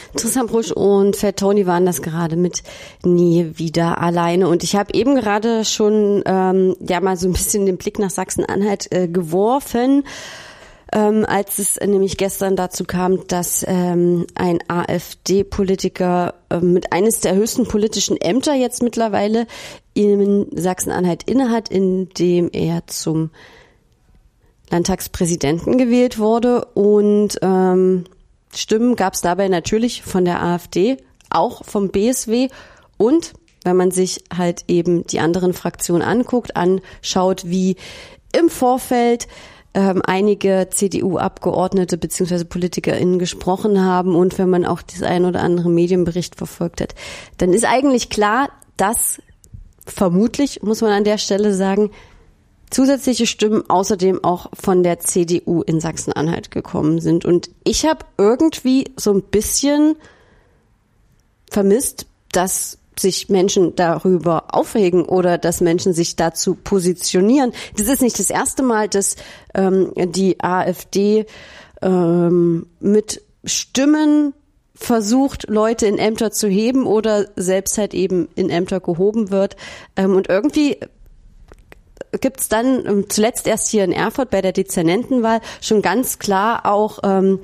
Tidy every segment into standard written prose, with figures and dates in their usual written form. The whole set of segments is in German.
Tristan Brusch und Fat Tony waren das gerade mit Nie wieder alleine. Und ich habe eben gerade schon mal so ein bisschen den Blick nach Sachsen-Anhalt geworfen, als es nämlich gestern dazu kam, dass ein AfD-Politiker mit eines der höchsten politischen Ämter jetzt mittlerweile in Sachsen-Anhalt innehat, indem er zum Landtagspräsidenten gewählt wurde. Und Stimmen gab es dabei natürlich von der AfD, auch vom BSW und wenn man sich halt eben die anderen Fraktionen anschaut, wie im Vorfeld einige CDU-Abgeordnete bzw. PolitikerInnen gesprochen haben und wenn man auch das ein oder andere Medienbericht verfolgt hat, dann ist eigentlich klar, dass vermutlich, muss man an der Stelle sagen, zusätzliche Stimmen außerdem auch von der CDU in Sachsen-Anhalt gekommen sind. Und ich habe irgendwie so ein bisschen vermisst, dass sich Menschen darüber aufregen oder dass Menschen sich dazu positionieren. Das ist nicht das erste Mal, dass die AfD mit Stimmen versucht, Leute in Ämter zu heben oder selbst halt eben in Ämter gehoben wird. Und irgendwie gibt's dann zuletzt erst hier in Erfurt bei der Dezernentenwahl schon ganz klar auch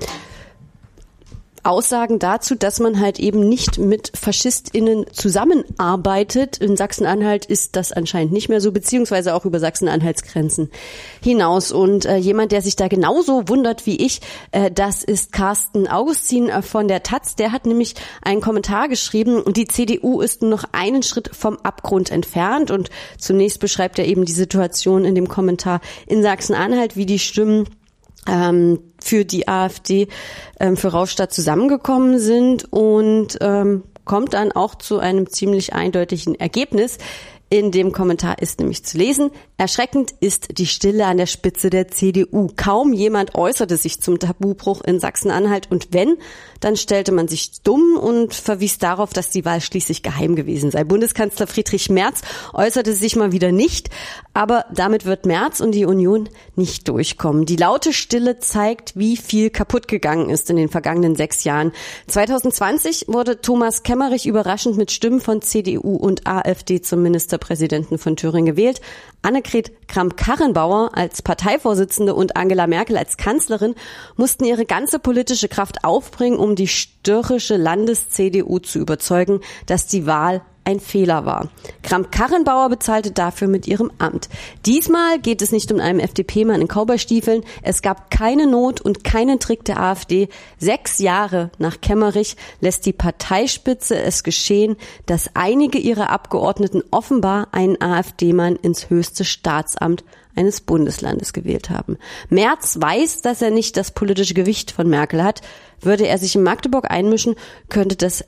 Aussagen dazu, dass man halt eben nicht mit FaschistInnen zusammenarbeitet. In Sachsen-Anhalt ist das anscheinend nicht mehr so, beziehungsweise auch über Sachsen-Anhaltsgrenzen hinaus. Und jemand, der sich da genauso wundert wie ich, das ist Carsten Augustin von der Taz. Der hat nämlich einen Kommentar geschrieben, die CDU ist nur noch einen Schritt vom Abgrund entfernt. Und zunächst beschreibt er eben die Situation in dem Kommentar in Sachsen-Anhalt, wie die Stimmen für die AfD für Rastatt zusammengekommen sind und kommt dann auch zu einem ziemlich eindeutigen Ergebnis. In dem Kommentar ist nämlich zu lesen: Erschreckend ist die Stille an der Spitze der CDU. Kaum jemand äußerte sich zum Tabubruch in Sachsen-Anhalt und wenn, dann stellte man sich dumm und verwies darauf, dass die Wahl schließlich geheim gewesen sei. Bundeskanzler Friedrich Merz äußerte sich mal wieder nicht, aber damit wird Merz und die Union nicht durchkommen. Die laute Stille zeigt, wie viel kaputt gegangen ist in den vergangenen 6 Jahren. 2020 wurde Thomas Kemmerich überraschend mit Stimmen von CDU und AfD zum Ministerpräsidenten von Thüringen gewählt. Annegret Kramp-Karrenbauer als Parteivorsitzende und Angela Merkel als Kanzlerin mussten ihre ganze politische Kraft aufbringen, um die störrische Landes-CDU zu überzeugen, dass die Wahl ein Fehler war. Kramp-Karrenbauer bezahlte dafür mit ihrem Amt. Diesmal geht es nicht um einen FDP-Mann in Cowboystiefeln. Es gab keine Not und keinen Trick der AfD. 6 Jahre nach Kemmerich lässt die Parteispitze es geschehen, dass einige ihrer Abgeordneten offenbar einen AfD-Mann ins höchste Staatsamt eines Bundeslandes gewählt haben. Merz weiß, dass er nicht das politische Gewicht von Merkel hat. Würde er sich in Magdeburg einmischen, könnte das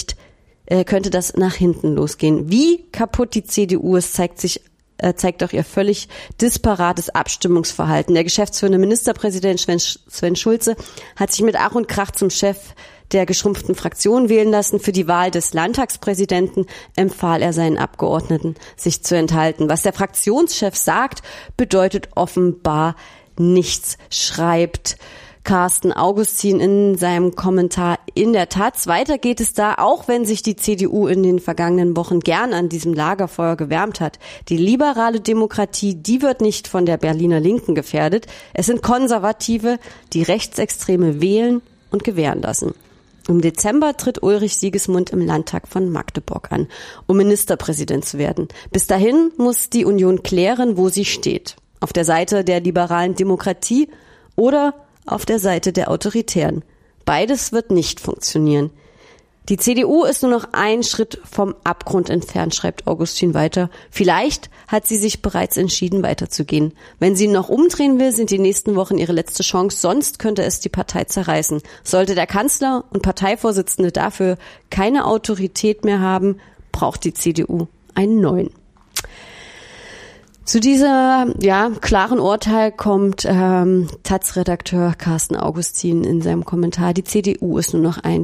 nach hinten losgehen. Wie kaputt die CDU ist, zeigt auch ihr völlig disparates Abstimmungsverhalten. Der geschäftsführende Ministerpräsident Sven Schulze hat sich mit Ach und Krach zum Chef der geschrumpften Fraktion wählen lassen. Für die Wahl des Landtagspräsidenten empfahl er seinen Abgeordneten, sich zu enthalten. Was der Fraktionschef sagt, bedeutet offenbar nichts, schreibt Carsten Augustin in seinem Kommentar in der Taz. Weiter geht es da, auch wenn sich die CDU in den vergangenen Wochen gern an diesem Lagerfeuer gewärmt hat. Die liberale Demokratie, die wird nicht von der Berliner Linken gefährdet. Es sind Konservative, die Rechtsextreme wählen und gewähren lassen. Im Dezember tritt Ulrich Sigismund im Landtag von Magdeburg an, um Ministerpräsident zu werden. Bis dahin muss die Union klären, wo sie steht. Auf der Seite der liberalen Demokratie oder auf der Seite der Autoritären. Beides wird nicht funktionieren. Die CDU ist nur noch einen Schritt vom Abgrund entfernt, schreibt Augustin weiter. Vielleicht hat sie sich bereits entschieden, weiterzugehen. Wenn sie noch umdrehen will, sind die nächsten Wochen ihre letzte Chance, sonst könnte es die Partei zerreißen. Sollte der Kanzler und Parteivorsitzende dafür keine Autorität mehr haben, braucht die CDU einen neuen. Zu dieser klaren Urteil kommt Taz-Redakteur Carsten Augustin in seinem Kommentar: Die CDU ist nur noch ein